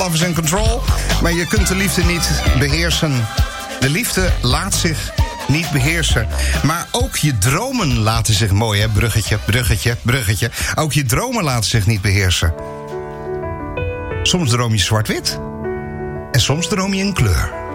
Love is in control. Maar je kunt de liefde niet beheersen. De liefde laat zich niet beheersen. Maar ook je dromen laten zich... Mooi, hè? Bruggetje, bruggetje, bruggetje. Ook je dromen laten zich niet beheersen. Soms droom je zwart-wit. En soms droom je in kleur.